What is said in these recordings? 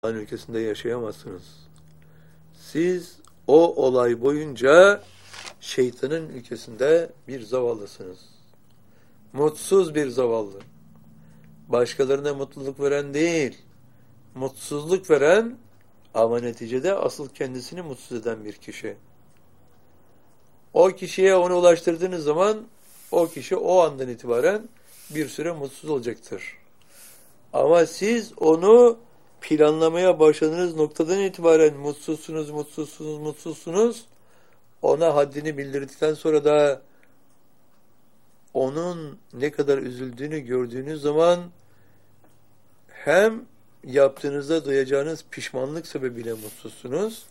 Allah'ın ülkesinde yaşayamazsınız. Siz o olay boyunca şeytanın ülkesinde bir zavallısınız. Mutsuz bir zavallı. Başkalarına mutluluk veren değil, mutsuzluk veren ama neticede asıl kendisini mutsuz eden bir kişi. O kişiye onu ulaştırdığınız zaman o kişi o andan itibaren bir süre mutsuz olacaktır. Ama siz onu planlamaya başladığınız noktadan itibaren mutsuzsunuz. Ona haddini bildirdikten sonra da onun ne kadar üzüldüğünü gördüğünüz zaman hem yaptığınızda duyacağınız pişmanlık sebebiyle mutsuzsunuz,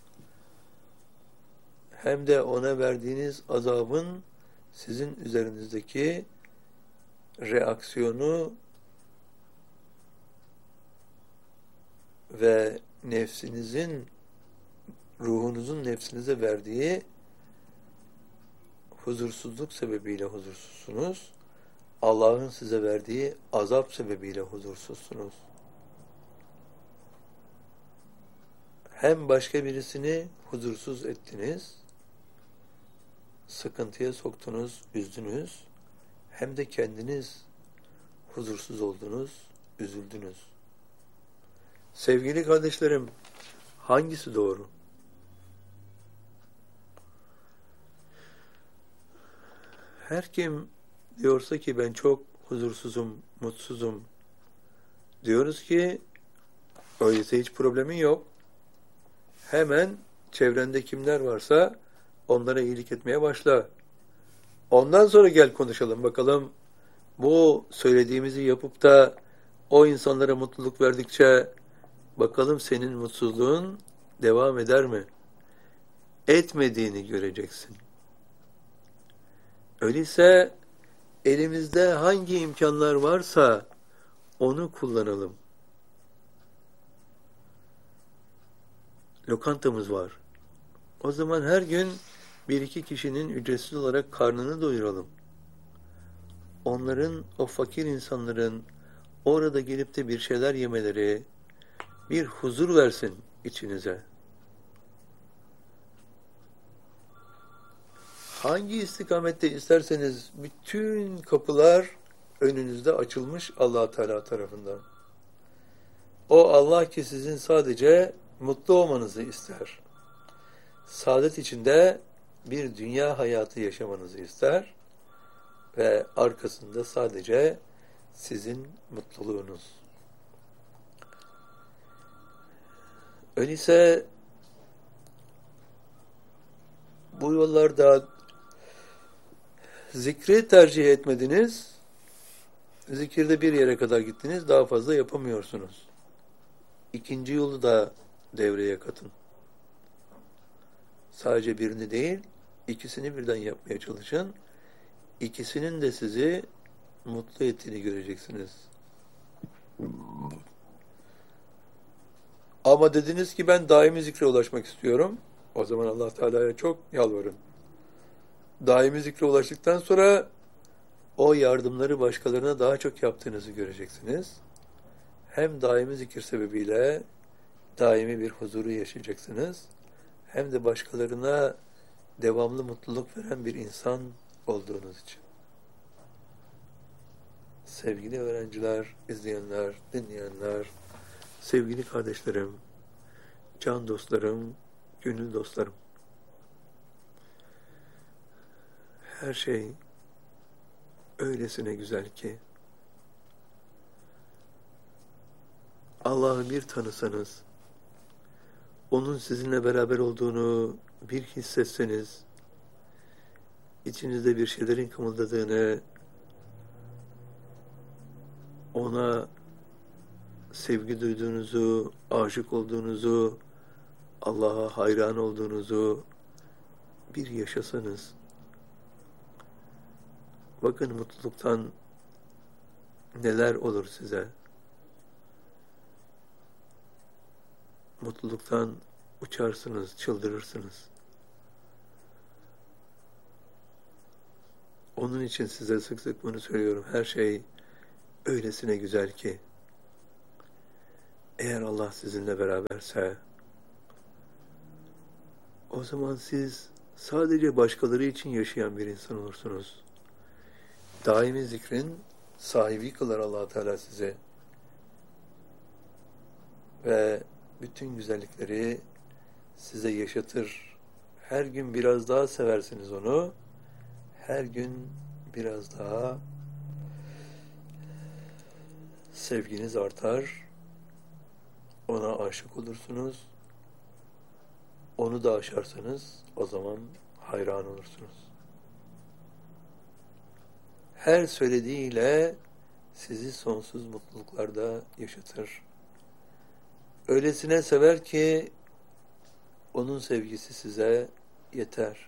hem de ona verdiğiniz azabın sizin üzerinizdeki reaksiyonu ve ruhunuzun nefsinize verdiği huzursuzluk sebebiyle huzursuzsunuz. Allah'ın size verdiği azap sebebiyle huzursuzsunuz. Hem başka birisini huzursuz ettiniz, sıkıntıya soktunuz, üzdünüz, hem de kendiniz huzursuz oldunuz, üzüldünüz. Sevgili kardeşlerim, hangisi doğru? Her kim diyorsa ki ben çok huzursuzum, mutsuzum, diyoruz ki öyleyse hiç problemin yok. Hemen çevrende kimler varsa onlara iyilik etmeye başla. Ondan sonra gel konuşalım bakalım, bu söylediğimizi yapıp da o insanlara mutluluk verdikçe bakalım senin mutsuzluğun devam eder mi? Etmediğini göreceksin. Öyleyse elimizde hangi imkanlar varsa onu kullanalım. Lokantamız var. O zaman her gün bir iki kişinin ücretsiz olarak karnını doyuralım. Onların, o fakir insanların orada gelip de bir şeyler yemeleri bir huzur versin içinize. Hangi istikamette isterseniz bütün kapılar önünüzde açılmış Allah Teala tarafından. O Allah ki sizin sadece mutlu olmanızı ister. Saadet içinde bir dünya hayatı yaşamanızı ister ve arkasında sadece sizin mutluluğunuz. Öyleyse bu yollarda zikri tercih etmediniz, zikirde bir yere kadar gittiniz, daha fazla yapamıyorsunuz. İkinci yolu da devreye katın. Sadece birini değil, ikisini birden yapmaya çalışın. İkisinin de sizi mutlu ettiğini göreceksiniz. Ama dediniz ki ben daimi zikre ulaşmak istiyorum. O zaman Allah Teala'ya çok yalvarın. Daimi zikre ulaştıktan sonra o yardımları başkalarına daha çok yaptığınızı göreceksiniz. Hem daimi zikir sebebiyle daimi bir huzuru yaşayacaksınız, hem de başkalarına devamlı mutluluk veren bir insan olduğunuz için. Sevgili öğrenciler, izleyenler, dinleyenler, sevgili kardeşlerim, can dostlarım, gönül dostlarım. Her şey öylesine güzel ki Allah'ı bir tanısanız, onun sizinle beraber olduğunu bir hissetseniz, içinizde bir şeylerin kımıldadığını, ona sevgi duyduğunuzu, aşık olduğunuzu, Allah'a hayran olduğunuzu bir yaşasanız, bakın mutluluktan neler olur size. Mutluluktan uçarsınız, çıldırırsınız. Onun için size sık sık bunu söylüyorum. Her şey öylesine güzel ki Eğer Allah sizinle beraberse, o zaman siz sadece başkaları için yaşayan bir insan olursunuz. Daimi zikrin sahibi kılar Allah Teala size. Ve bütün güzellikleri size yaşatır. Her gün biraz daha seversiniz onu. Her gün biraz daha sevginiz artar. Ona aşık olursunuz. Onu da aşarsanız o zaman hayran olursunuz. Her söylediğiyle sizi sonsuz mutluluklarda yaşatır. Öylesine sever ki onun sevgisi size yeter.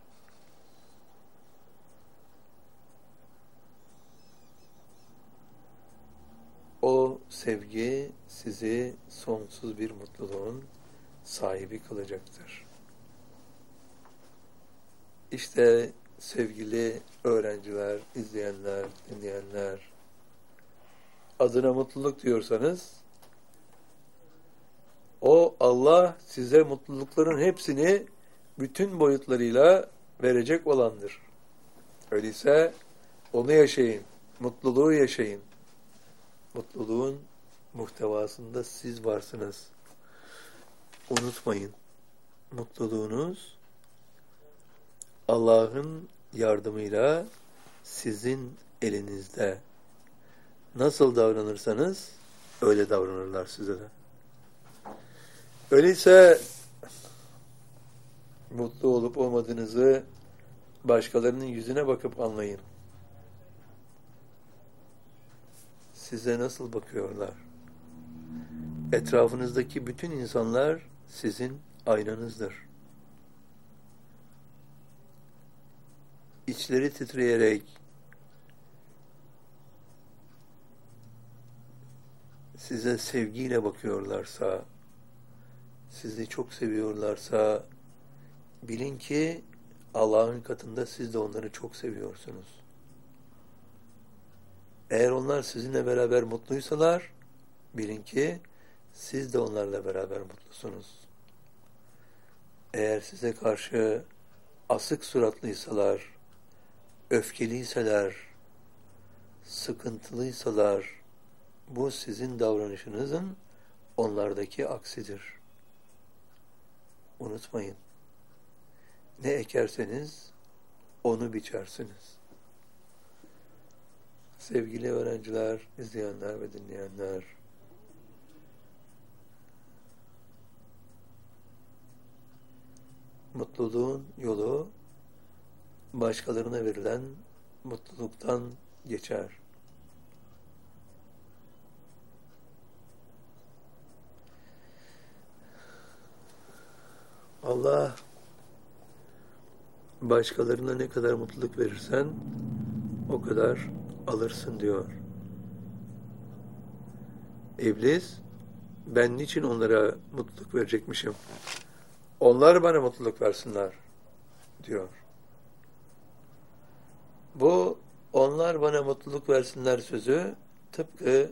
O sevgi sizi sonsuz bir mutluluğun sahibi kılacaktır. İşte sevgili öğrenciler, izleyenler, dinleyenler, adına mutluluk diyorsanız, o Allah size mutlulukların hepsini bütün boyutlarıyla verecek olandır. Öyleyse onu yaşayın, mutluluğu yaşayın. Mutluluğun muhtevasında siz varsınız. Unutmayın, mutluluğunuz Allah'ın yardımıyla sizin elinizde. Nasıl davranırsanız öyle davranırlar size de. Öyleyse mutlu olup olmadığınızı başkalarının yüzüne bakıp anlayın. Size nasıl bakıyorlar? Etrafınızdaki bütün insanlar sizin aynanızdır. İçleri titreyerek size sevgiyle bakıyorlarsa, sizi çok seviyorlarsa, bilin ki Allah'ın katında siz de onları çok seviyorsunuz. Eğer onlar sizinle beraber mutluysalar, bilin ki siz de onlarla beraber mutlusunuz. Eğer size karşı asık suratlıysalar, öfkeliyseler, sıkıntılıysalar, bu sizin davranışınızın onlardaki aksidir. Unutmayın. Ne ekerseniz onu biçersiniz. Sevgili öğrenciler, izleyenler ve dinleyenler, mutluluğun yolu başkalarına verilen mutluluktan geçer. Allah başkalarına ne kadar mutluluk verirsen o kadar alırsın diyor. İblis, ben niçin onlara mutluluk verecekmişim? Onlar bana mutluluk versinler diyor. Bu onlar bana mutluluk versinler sözü tıpkı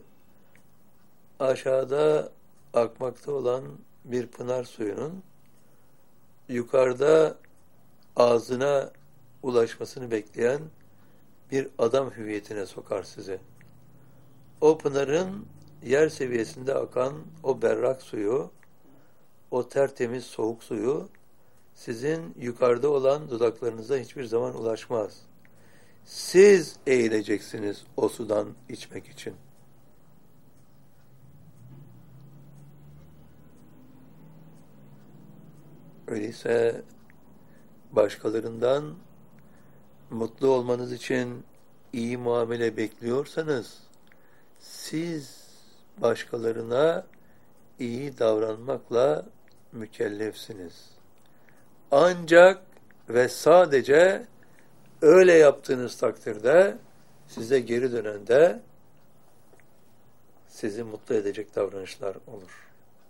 aşağıda akmakta olan bir pınar suyunun yukarıda ağzına ulaşmasını bekleyen bir adam hüviyetine sokar sizi. O pınarın yer seviyesinde akan o berrak suyu, o tertemiz soğuk suyu sizin yukarıda olan dudaklarınıza hiçbir zaman ulaşmaz. Siz eğileceksiniz o sudan içmek için. Öyleyse başkalarından mutlu olmanız için iyi muamele bekliyorsanız, siz başkalarına iyi davranmakla mükellefsiniz. Ancak ve sadece öyle yaptığınız takdirde size geri dönende sizi mutlu edecek davranışlar olur.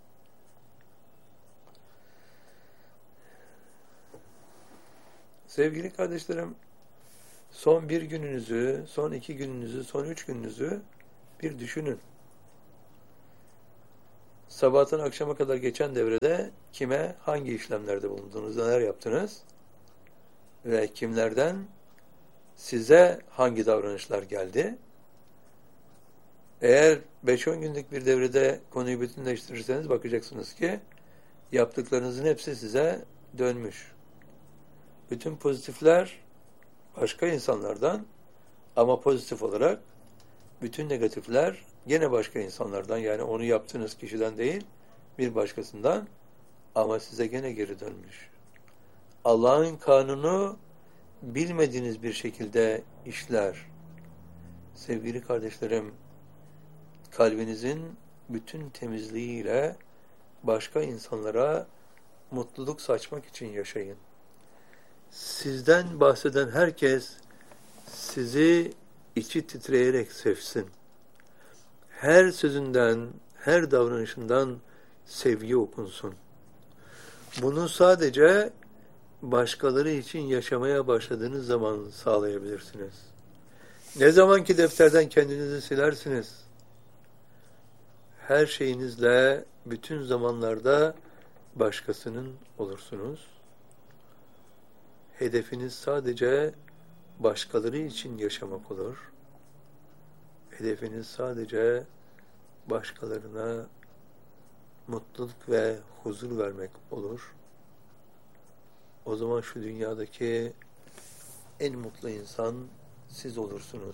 Sevgili kardeşlerim, son bir gününüzü, son 2 gününüzü, son 3 gününüzü bir düşünün. sabahtan akşama kadar geçen devrede kime, hangi işlemlerde bulundunuz, neler yaptınız ve kimlerden size hangi davranışlar geldi? Eğer 5-10 günlük bir devrede konuyu bütünleştirirseniz bakacaksınız ki yaptıklarınızın hepsi size dönmüş. Bütün pozitifler başka insanlardan ama pozitif olarak bütün negatifler gene başka insanlardan, yani onu yaptığınız kişiden değil bir başkasından ama size gene geri dönmüş. Allah'ın kanunu bilmediğiniz bir şekilde işler. Sevgili kardeşlerim, kalbinizin bütün temizliğiyle başka insanlara mutluluk saçmak için yaşayın. Sizden bahseden herkes sizi içi titreyerek sevsin. Her sözünden, her davranışından sevgi okunsun. Bunu sadece başkaları için yaşamaya başladığınız zaman sağlayabilirsiniz. Ne zaman ki defterden kendinizi silersiniz, her şeyinizle bütün zamanlarda başkasının olursunuz. Hedefiniz sadece başkaları için yaşamak olur. Hedefiniz sadece başkalarına mutluluk ve huzur vermek olur. O zaman şu dünyadaki en mutlu insan siz olursunuz.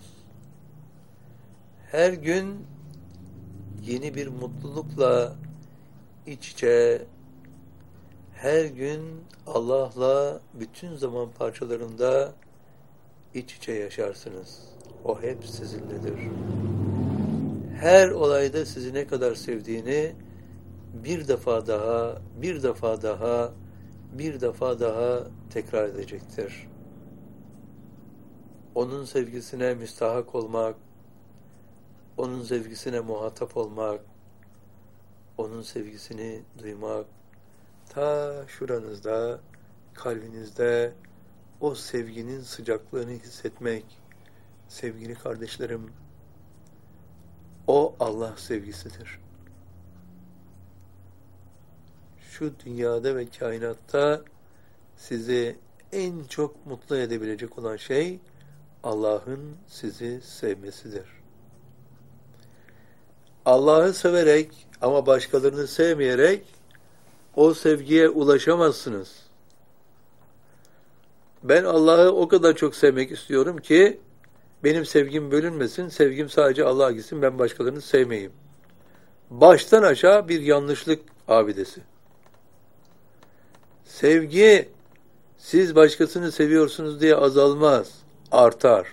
Her gün yeni bir mutlulukla iç içe, her gün Allah'la bütün zaman parçalarında iç içe yaşarsınız. O hep sizinledir. Her olayda sizi ne kadar sevdiğini bir defa daha, bir defa daha, bir defa daha tekrar edecektir. Onun sevgisine müstahak olmak, onun sevgisine muhatap olmak, onun sevgisini duymak, ta şuranızda, kalbinizde o sevginin sıcaklığını hissetmek, sevgili kardeşlerim, o Allah sevgisidir. Şu dünyada ve kainatta sizi en çok mutlu edebilecek olan şey Allah'ın sizi sevmesidir. Allah'ı severek ama başkalarını sevmeyerek o sevgiye ulaşamazsınız. Ben Allah'ı o kadar çok sevmek istiyorum ki benim sevgim bölünmesin, sevgim sadece Allah'a gitsin, ben başkalarını sevmeyeyim. Baştan aşağı bir yanlışlık abidesi. Sevgi, siz başkasını seviyorsunuz diye azalmaz, artar.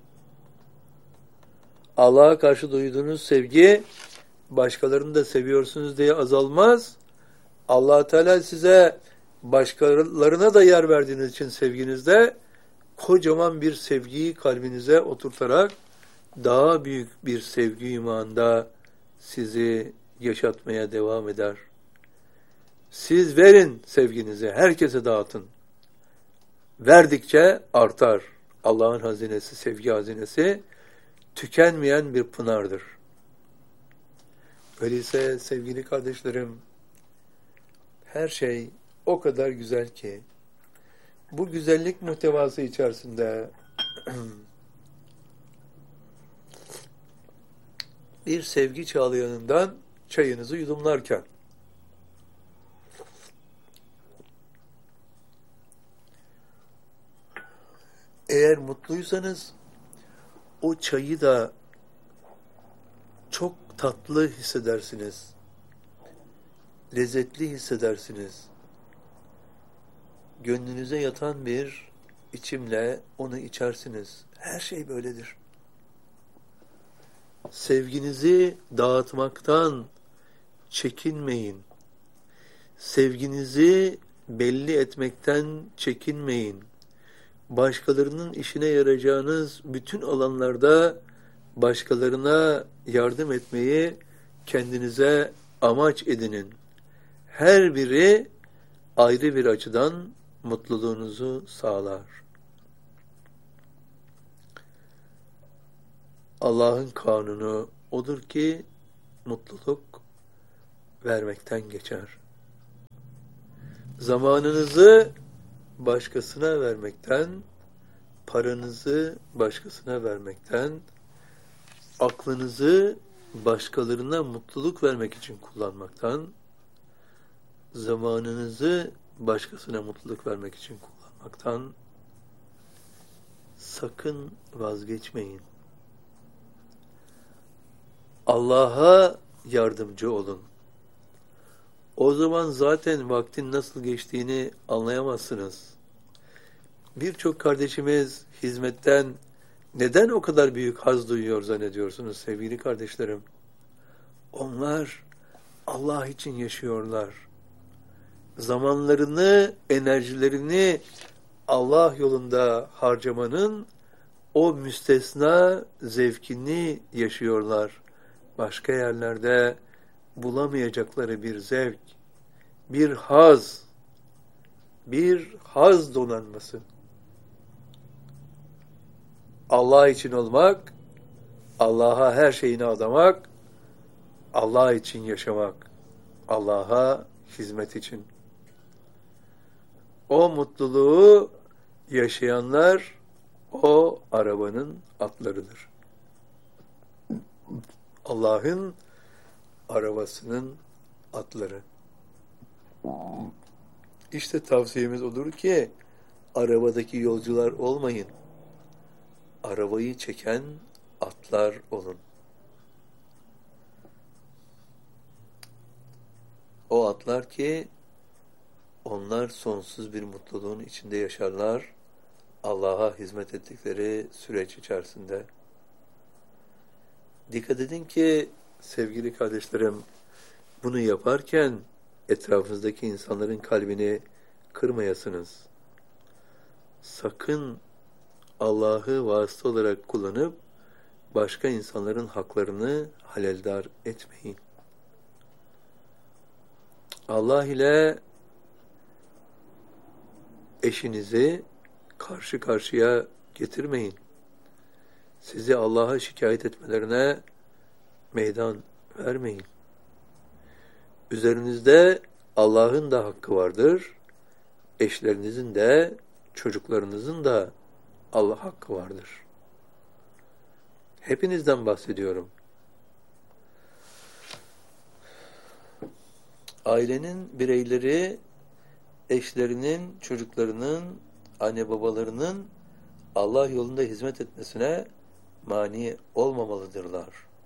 Allah'a karşı duyduğunuz sevgi, başkalarını da seviyorsunuz diye azalmaz. Allah Teala size başkalarına da yer verdiğiniz için sevginizde kocaman bir sevgiyi kalbinize oturtarak daha büyük bir sevgi imanda sizi yaşatmaya devam eder. Siz verin sevginizi, herkese dağıtın. Verdikçe artar. Allah'ın hazinesi, sevgi hazinesi tükenmeyen bir pınardır. Öyleyse sevgili kardeşlerim, her şey o kadar güzel ki, bu güzellik muhtevası içerisinde bir sevgi çağlayanından çayınızı yudumlarken, eğer mutluysanız o çayı da çok tatlı hissedersiniz. Lezzetli hissedersiniz. Gönlünüze yatan bir içimle onu içersiniz. Her şey böyledir. Sevginizi dağıtmaktan çekinmeyin. Sevginizi belli etmekten çekinmeyin. Başkalarının işine yarayacağınız bütün alanlarda başkalarına yardım etmeyi kendinize amaç edinin. Her biri ayrı bir açıdan mutluluğunuzu sağlar. Allah'ın kanunu odur ki mutluluk vermekten geçer. Zamanınızı başkasına vermekten, paranızı başkasına vermekten, aklınızı başkalarına mutluluk vermek için kullanmaktan, zamanınızı başkasına mutluluk vermek için kullanmaktan sakın vazgeçmeyin. Allah'a yardımcı olun. O zaman zaten vaktin nasıl geçtiğini anlayamazsınız. Birçok kardeşimiz hizmetten neden o kadar büyük haz duyuyor zannediyorsunuz sevgili kardeşlerim? Onlar Allah için yaşıyorlar. Zamanlarını, enerjilerini Allah yolunda harcamanın o müstesna zevkini yaşıyorlar. Başka yerlerde bulamayacakları bir zevk, bir haz donanması. Allah için olmak, Allah'a her şeyini adamak, Allah için yaşamak, Allah'a hizmet için. O mutluluğu yaşayanlar o arabanın atlarıdır. Allah'ın arabasının atları. İşte tavsiyemiz odur ki arabadaki yolcular olmayın. Arabayı çeken atlar olun. O atlar ki onlar sonsuz bir mutluluğun içinde yaşarlar. Allah'a hizmet ettikleri süreç içerisinde. Dikkat edin ki sevgili kardeşlerim, bunu yaparken etrafınızdaki insanların kalbini kırmayasınız. Sakın Allah'ı vasıta olarak kullanıp başka insanların haklarını haleldar etmeyin. Allah ile eşinizi karşı karşıya getirmeyin. Sizi Allah'a şikayet etmelerine meydan vermeyin. Üzerinizde Allah'ın da hakkı vardır. Eşlerinizin de, çocuklarınızın da Allah hakkı vardır. Hepinizden bahsediyorum. Ailenin bireyleri, eşlerinin, çocuklarının, anne babalarının Allah yolunda hizmet etmesine mani olmamalıdırlar.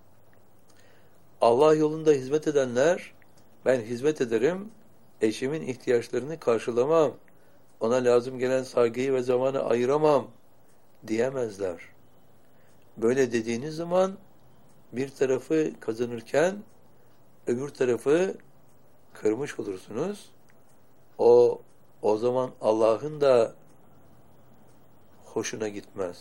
Allah yolunda hizmet edenler, ben hizmet ederim, eşimin ihtiyaçlarını karşılamam, ona lazım gelen saygıyı ve zamanı ayıramam diyemezler. Böyle dediğiniz zaman bir tarafı kazanırken öbür tarafı kırmış olursunuz. O zaman Allah'ın da hoşuna gitmez.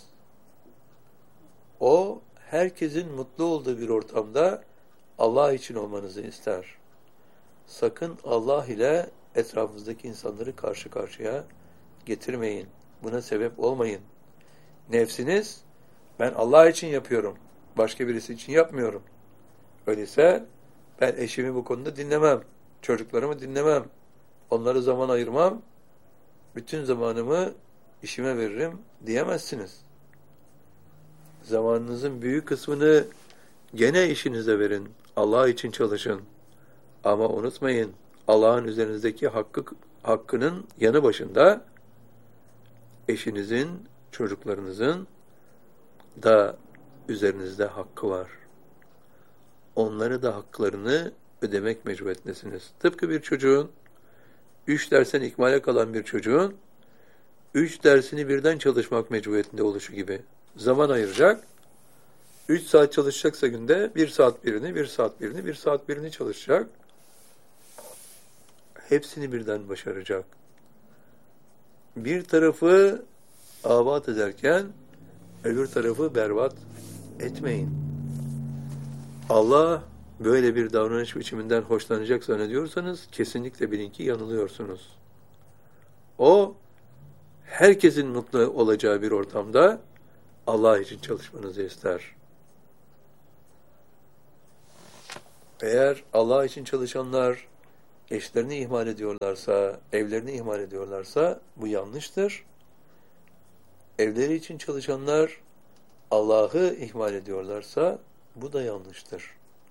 O herkesin mutlu olduğu bir ortamda Allah için olmanızı ister. Sakın Allah ile etrafınızdaki insanları karşı karşıya getirmeyin. Buna sebep olmayın. Nefsiniz, ben Allah için yapıyorum, başka birisi için yapmıyorum. Öyleyse ben eşimi bu konuda dinlemem, çocuklarımı dinlemem, onlara zaman ayırmam, bütün zamanımı işime veririm diyemezsiniz. Zamanınızın büyük kısmını gene işinize verin, Allah için çalışın. Ama unutmayın, Allah'ın üzerinizdeki hakkının yanı başında eşinizin, çocuklarınızın da üzerinizde hakkı var. Onları da haklarını ödemek mecburiyetindesiniz. Tıpkı bir çocuğun, 3 dersten ikmale kalan bir çocuğun 3 dersini birden çalışmak mecburiyetinde oluşu gibi. Zaman ayıracak, 3 saat çalışacaksa günde 1 saat birini, 1 saat birini, 1 saat birini çalışacak. Hepsini birden başaracak. Bir tarafı abat ederken öbür tarafı berbat etmeyin. Allah böyle bir davranış biçiminden hoşlanacak zannediyorsanız kesinlikle bilin ki yanılıyorsunuz. O herkesin mutlu olacağı bir ortamda Allah için çalışmanızı ister. Eğer Allah için çalışanlar eşlerini ihmal ediyorlarsa, evlerini ihmal ediyorlarsa bu yanlıştır. Evleri için çalışanlar Allah'ı ihmal ediyorlarsa bu da yanlıştır.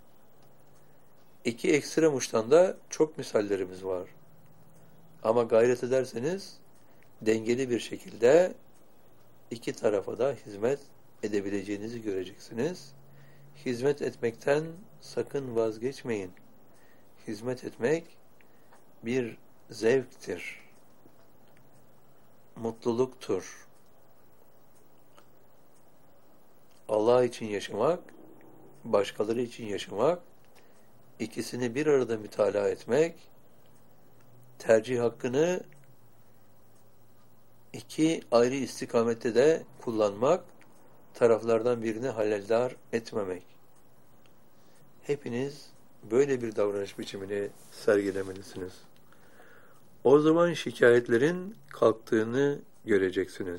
İki ekstrem uçtan da çok misallerimiz var. Ama gayret ederseniz dengeli bir şekilde iki tarafa da hizmet edebileceğinizi göreceksiniz. Hizmet etmekten sakın vazgeçmeyin. Hizmet etmek bir zevktir, mutluluktur. Allah için yaşamak, başkaları için yaşamak, ikisini bir arada mütalaa etmek, tercih hakkını iki ayrı istikamette de kullanmak, taraflardan birini haleldar etmemek. Hepiniz böyle bir davranış biçimini sergilemelisiniz. O zaman şikayetlerin kalktığını göreceksiniz.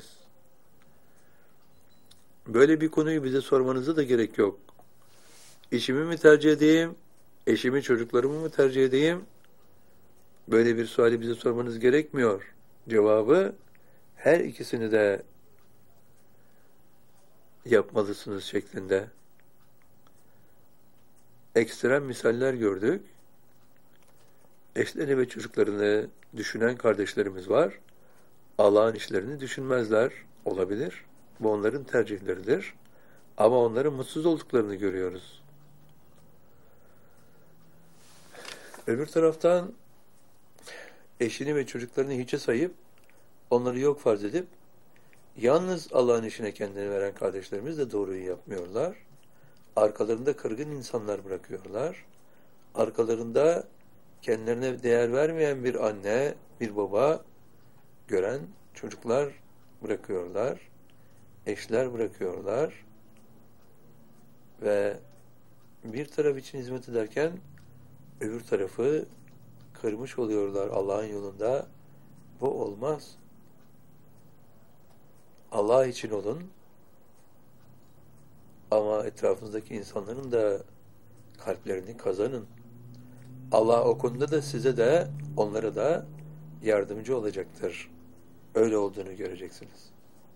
Böyle bir konuyu bize sormanıza da gerek yok. İşimi mi tercih edeyim, eşimi, çocuklarımı mı tercih edeyim? Böyle bir suali bize sormanız gerekmiyor. Cevabı, her ikisini de yapmalısınız şeklinde. Ekstrem misaller gördük. Eşlerini ve çocuklarını düşünen kardeşlerimiz var. Allah'ın işlerini düşünmezler. Olabilir. Bu onların tercihleridir. Ama onların mutsuz olduklarını görüyoruz. Öbür taraftan eşini ve çocuklarını hiçe sayıp, onları yok farz edip, yalnız Allah'ın işine kendini veren kardeşlerimiz de doğruyu yapmıyorlar. Arkalarında kırgın insanlar bırakıyorlar. Arkalarında kendilerine değer vermeyen bir anne, bir baba gören çocuklar bırakıyorlar. Eşler bırakıyorlar. Ve bir taraf için hizmet ederken öbür tarafı kırmış oluyorlar Allah'ın yolunda. Bu olmaz. Allah için olun. Ama etrafınızdaki insanların da kalplerini kazanın. Allah o konuda da size de onlara da yardımcı olacaktır. Öyle olduğunu göreceksiniz.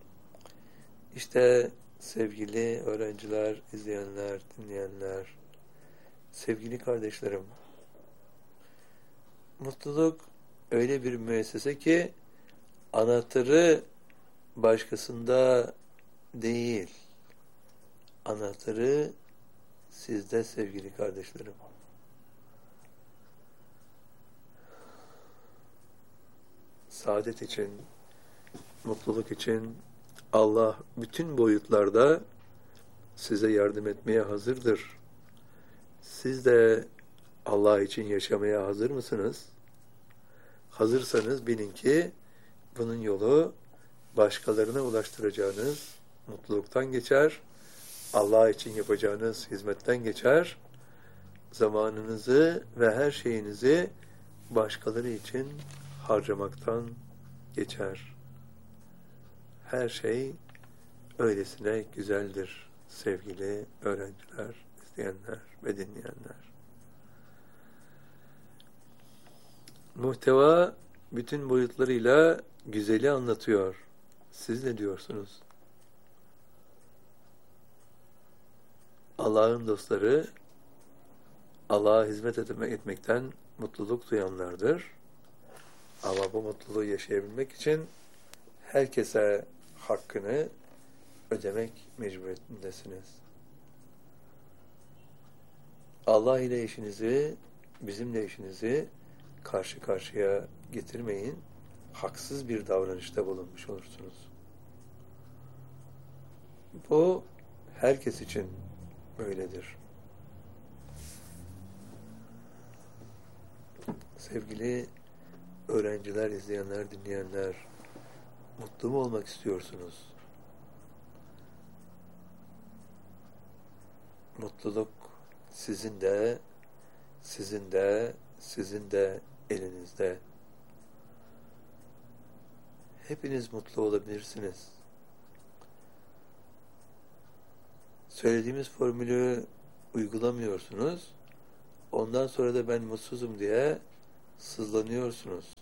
İşte sevgili öğrenciler, izleyenler, dinleyenler, sevgili kardeşlerim, mutluluk öyle bir müessese ki anahtarı başkasında değil, anahtarı sizde sevgili kardeşlerim. Saadet için, mutluluk için Allah bütün boyutlarda size yardım etmeye hazırdır. Siz de Allah için yaşamaya hazır mısınız? Hazırsanız bilin ki bunun yolu başkalarına ulaştıracağınız mutluluktan geçer, Allah için yapacağınız hizmetten geçer, zamanınızı ve her şeyinizi başkaları için harcamaktan geçer. Her şey öylesine güzeldir sevgili öğrenciler, izleyenler ve dinleyenler. Muhteva bütün boyutlarıyla güzeli anlatıyor. Siz ne diyorsunuz? Allah'ın dostları Allah'a hizmet etmekten mutluluk duyanlardır. Ama bu mutluluğu yaşayabilmek için herkese hakkını ödemek mecburiyetindesiniz. Allah ile işinizi, bizimle işinizi karşı karşıya getirmeyin. Haksız bir davranışta bulunmuş olursunuz. Bu herkes için böyledir. Sevgili öğrenciler, izleyenler, dinleyenler, mutlu mu olmak istiyorsunuz? Mutluluk sizin de, sizin de, sizin de elinizde. Hepiniz mutlu olabilirsiniz. Söylediğimiz formülü uygulamıyorsunuz Ondan sonra da ben mutsuzum diye sızlanıyorsunuz.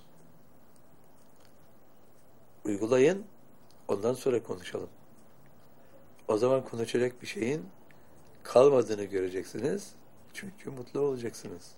Uygulayın, ondan sonra konuşalım. O zaman konuşacak bir şeyin kalmadığını göreceksiniz. Çünkü mutlu olacaksınız.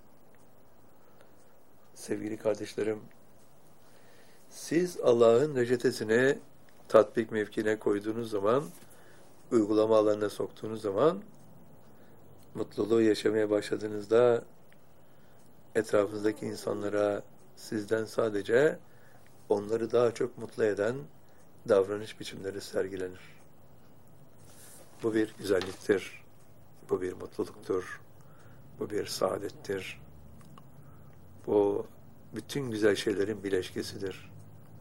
Sevgili kardeşlerim, siz Allah'ın reçetesini tatbik mevkine koyduğunuz zaman, uygulama alanına soktuğunuz zaman, mutluluğu yaşamaya başladığınızda etrafınızdaki insanlara sizden sadece onları daha çok mutlu eden davranış biçimleri sergilenir. Bu bir güzelliktir, bu bir mutluluktur, bu bir saadettir. Bu bütün güzel şeylerin bileşkesidir.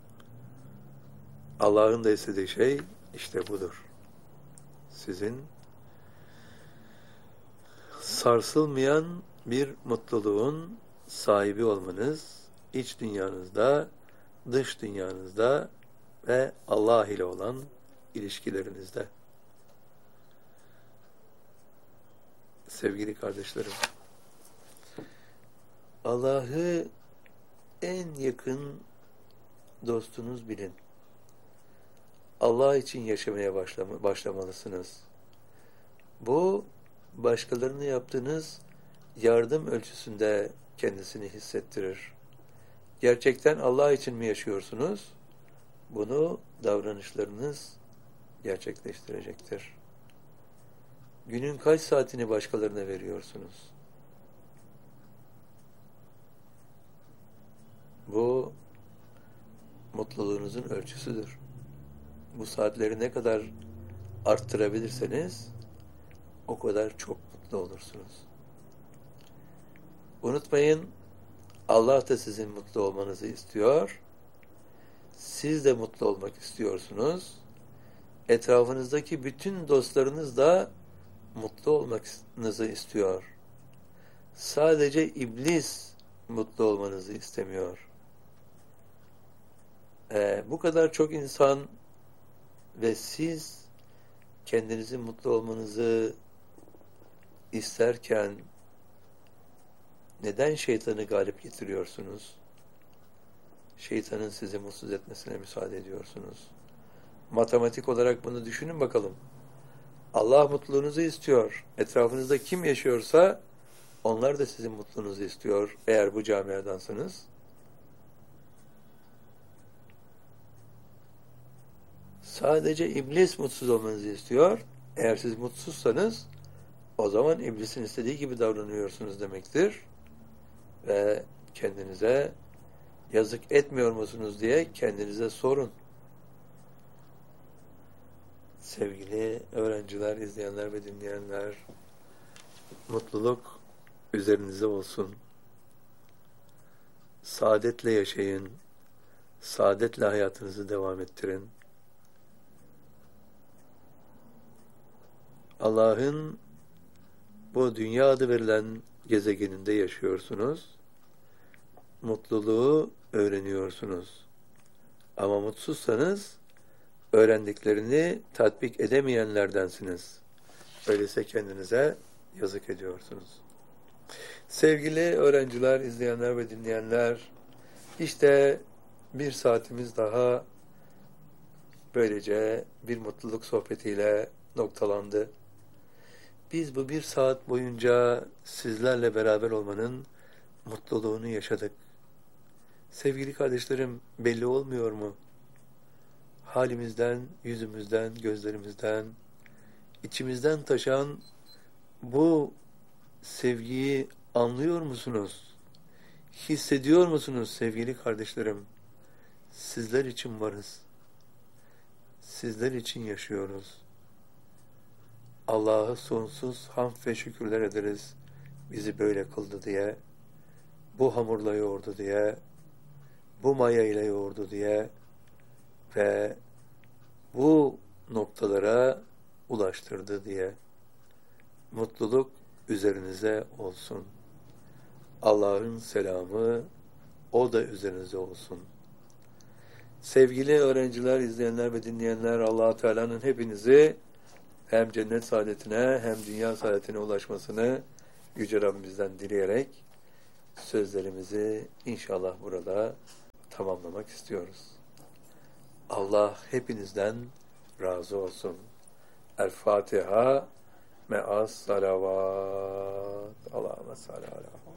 Allah'ın da istediği şey işte budur. Sizin sarsılmayan bir mutluluğun sahibi olmanız, iç dünyanızda, dış dünyanızda ve Allah ile olan ilişkilerinizde. Sevgili kardeşlerim, Allah'ı en yakın dostunuz bilin. Allah için yaşamaya başlamalısınız. Bu, başkalarına yaptığınız yardım ölçüsünde kendisini hissettirir. Gerçekten Allah için mi yaşıyorsunuz? Bunu davranışlarınız gerçekleştirecektir. Günün kaç saatini başkalarına veriyorsunuz? Bu, mutluluğunuzun ölçüsüdür. Bu saatleri ne kadar arttırabilirseniz o kadar çok mutlu olursunuz. Unutmayın, Allah da sizin mutlu olmanızı istiyor. Siz de mutlu olmak istiyorsunuz. Etrafınızdaki bütün dostlarınız da mutlu olmanızı istiyor. Sadece iblis mutlu olmanızı istemiyor. Bu kadar çok insan ve siz kendinizin mutlu olmanızı isterken neden şeytanı galip getiriyorsunuz? Şeytanın sizi mutsuz etmesine müsaade ediyorsunuz. Matematik olarak bunu düşünün bakalım. Allah mutluluğunuzu istiyor. Etrafınızda kim yaşıyorsa onlar da sizin mutluluğunuzu istiyor eğer bu camiadansanız. Sadece iblis mutsuz olmanızı istiyor. Eğer siz mutsuzsanız o zaman iblisin istediği gibi davranıyorsunuz demektir. Ve kendinize yazık etmiyor musunuz diye kendinize sorun. Sevgili öğrenciler, izleyenler ve dinleyenler, mutluluk üzerinize olsun. Saadetle yaşayın. Saadetle hayatınızı devam ettirin. Allah'ın bu dünya adı verilen gezegeninde yaşıyorsunuz. Mutluluğu öğreniyorsunuz. Ama mutsuzsanız öğrendiklerini tatbik edemeyenlerdensiniz. Öyleyse kendinize yazık ediyorsunuz. Sevgili öğrenciler, izleyenler ve dinleyenler, işte bir saatimiz daha böylece bir mutluluk sohbetiyle noktalandı. Biz bu bir saat boyunca sizlerle beraber olmanın mutluluğunu yaşadık. Sevgili kardeşlerim, belli olmuyor mu? Halimizden, yüzümüzden, gözlerimizden, içimizden taşan bu sevgiyi anlıyor musunuz? Hissediyor musunuz sevgili kardeşlerim? Sizler için varız. Sizler için yaşıyoruz. Allah'a sonsuz hamd ve şükürler ederiz. Bizi böyle kıldı diye, bu hamurla yoğurdu diye, bu maya ile yoğurdu diye ve bu noktalara ulaştırdı diye. Mutluluk üzerinize olsun. Allah'ın selamı o da üzerinize olsun. Sevgili öğrenciler, izleyenler ve dinleyenler, Allah-u Teala'nın hepinizi hem cennet saadetine hem dünya saadetine ulaşmasını Yüce Rabbimizden dileyerek sözlerimizi inşallah burada tamamlamak istiyoruz. Allah hepinizden razı olsun. El Fatiha me'as salavat. Allahümme salli ala